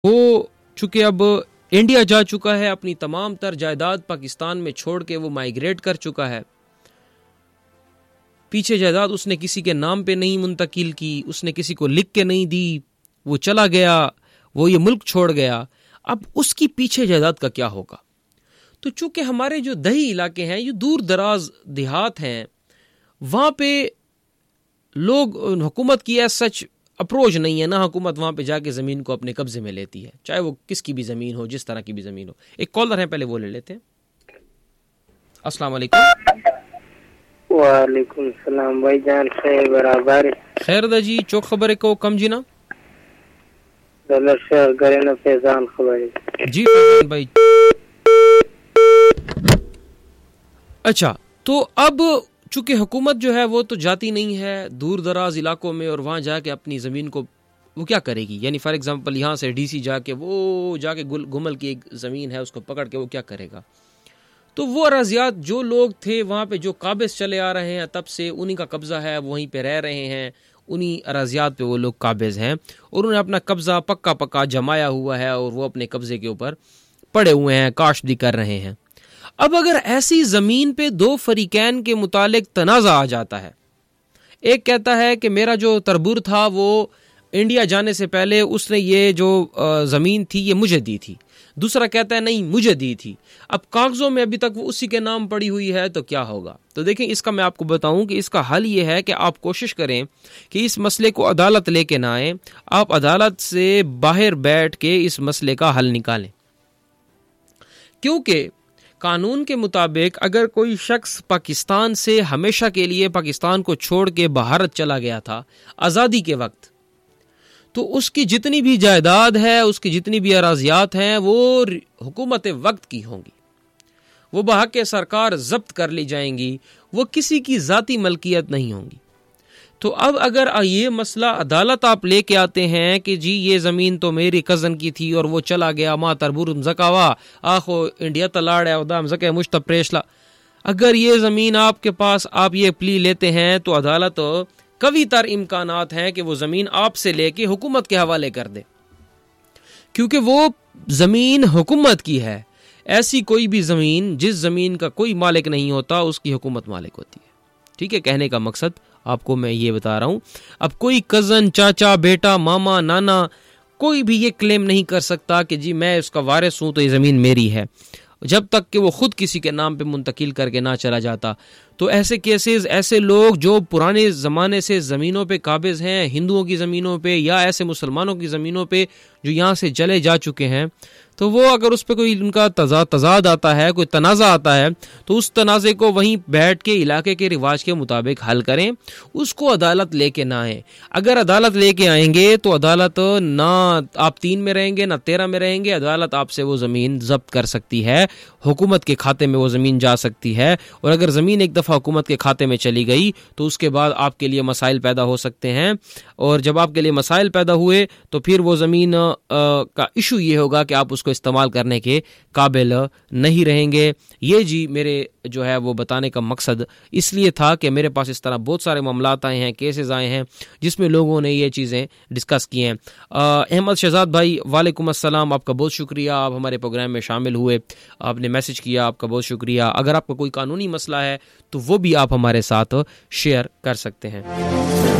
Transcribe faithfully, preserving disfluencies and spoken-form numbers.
وہ چونکہ اب انڈیا جا چکا ہے، اپنی تمام تر جائیداد پاکستان میں چھوڑ کے وہ مائیگریٹ کر چکا ہے. پیچھے جائیداد اس نے کسی کے نام پہ نہیں منتقل کی، اس نے کسی کو لکھ کے نہیں دی، وہ چلا گیا، وہ یہ ملک چھوڑ گیا. اب اس کی پیچھے جائیداد کا کیا ہوگا؟ تو چونکہ ہمارے جو دیہی علاقے ہیں، یہ دور دراز دیہات ہیں، وہاں پہ لوگ حکومت کی ایس سچ اپروچ نہیں ہے، نہ حکومت وہاں پہ جا کے زمین کو اپنے قبضے میں لیتی ہے، چاہے وہ کس کی بھی زمین ہو، جس طرح کی بھی زمین ہو. ایک کالر ہے، پہلے وہ لے لیتے ہیں. السلام علیکم. وعلیکم السلام بھائی جان، خیر برابر خیر دا جی، چوک خبر کو کم جی نا ڈالر شہر کرے نا فیضان خبر جی بھائی. اچھا، تو اب چونکہ حکومت جو ہے وہ تو جاتی نہیں ہے دور دراز علاقوں میں، اور وہاں جا کے اپنی زمین کو وہ کیا کرے گی؟ یعنی فار ایگزامپل یہاں سے ڈی سی جا کے وہ جا کے گمل کی ایک زمین ہے اس کو پکڑ کے وہ کیا کرے گا؟ تو وہ اراضیات جو لوگ تھے وہاں پہ، جو قابض چلے آ رہے ہیں تب سے، انہی کا قبضہ ہے، وہیں پہ رہ رہے ہیں، انہی اراضیات پہ وہ لوگ قابض ہیں، اور انہوں نے اپنا قبضہ پکا پکا جمایا ہوا ہے، اور وہ اپنے قبضے کے اوپر پڑے ہوئے ہیں، کاشت بھی کر رہے ہیں. اب اگر ایسی زمین پہ دو فریقین کے متعلق تنازع آ جاتا ہے، ایک کہتا ہے کہ میرا جو تربور تھا وہ انڈیا جانے سے پہلے اس نے یہ جو زمین تھی یہ مجھے دی تھی، دوسرا کہتا ہے نہیں مجھے دی تھی، اب کاغذوں میں ابھی تک وہ اسی کے نام پڑی ہوئی ہے، تو کیا ہوگا؟ تو دیکھیں، اس کا میں آپ کو بتاؤں کہ اس کا حل یہ ہے کہ آپ کوشش کریں کہ اس مسئلے کو عدالت لے کے نہ آئیں، آپ عدالت سے باہر بیٹھ کے اس مسئلے کا حل نکالیں. کیونکہ قانون کے مطابق اگر کوئی شخص پاکستان سے ہمیشہ کے لیے پاکستان کو چھوڑ کے بھارت چلا گیا تھا آزادی کے وقت، تو اس کی جتنی بھی جائیداد ہے، اس کی جتنی بھی اراضیات ہیں، وہ حکومت وقت کی ہوں گی، وہ بحق سرکار ضبط کر لی جائیں گی، وہ کسی کی ذاتی ملکیت نہیں ہوں گی. تو اب اگر یہ مسئلہ عدالت آپ لے کے آتے ہیں کہ جی یہ زمین تو میری کزن کی تھی اور وہ چلا گیا، ماں تربور زکاوا آخو انڈیا تلاڑ ہے ادام زکے مشت پریشلا، اگر یہ زمین آپ کے پاس آپ یہ پلی لیتے ہیں تو عدالت کبھی تر امکانات ہیں کہ وہ زمین آپ سے لے کے حکومت کے حوالے کر دے، کیونکہ وہ زمین حکومت کی ہے. ایسی کوئی بھی زمین جس زمین کا کوئی مالک نہیں ہوتا اس کی حکومت مالک ہوتی ہے. ٹھیک ہے، کہنے کا مقصد آپ کو میں یہ بتا رہا ہوں. اب کوئی کزن، چاچا، بیٹا، ماما، نانا کوئی بھی یہ کلیم نہیں کر سکتا کہ جی میں اس کا وارث ہوں تو یہ زمین میری ہے، جب تک کہ وہ خود کسی کے نام پہ منتقل کر کے نہ چلا جاتا. تو ایسے کیسز، ایسے لوگ جو پرانے زمانے سے زمینوں پہ قابض ہیں، ہندوؤں کی زمینوں پہ یا ایسے مسلمانوں کی زمینوں پہ جو یہاں سے چلے جا چکے ہیں، تو وہ اگر اس پہ کوئی ان کا تضاد آتا ہے، کوئی تنازع آتا ہے، تو اس تنازع کو وہیں بیٹھ کے علاقے کے رواج کے مطابق حل کریں، اس کو عدالت لے کے نہ آئیں. اگر عدالت لے کے آئیں گے تو عدالت نہ آپ تین میں رہیں گے نہ تیرہ میں رہیں گے، عدالت آپ سے وہ زمین ضبط کر سکتی ہے، حکومت کے کھاتے میں وہ زمین جا سکتی ہے. اور اگر زمین ایک دفعہ حکومت کے کھاتے میں چلی گئی تو اس کے بعد آپ کے لیے مسائل پیدا ہو سکتے ہیں، اور جب آپ کے لیے مسائل پیدا ہوئے تو پھر وہ زمین کا ایشو یہ ہوگا کہ آپ اس کو استعمال کرنے کے قابل نہیں رہیں گے. یہ جی میرے جو ہے وہ بتانے کا مقصد اس لیے تھا کہ میرے پاس اس طرح بہت سارے معاملات آئے ہیں، کیسز آئے ہیں جس میں لوگوں نے یہ چیزیں ڈسکس کی ہیں. احمد شہزاد بھائی وعلیکم السلام، آپ کا بہت شکریہ، آپ ہمارے پروگرام میں شامل ہوئے، آپ نے میسج کیا، آپ کا بہت شکریہ. اگر آپ کا کوئی قانونی مسئلہ ہے تو وہ بھی آپ ہمارے ساتھ شیئر کر سکتے ہیں.